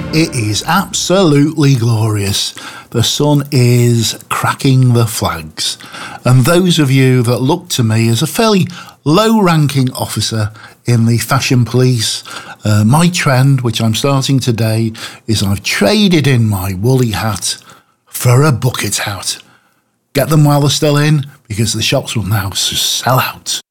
It is absolutely glorious. The sun is cracking the flags. And those of you that look to me as a fairly low-ranking officer in the fashion police, my trend, which I'm starting today, is I've traded in my woolly hat for a bucket hat. Get them while they're still in, because the shops will now sell out.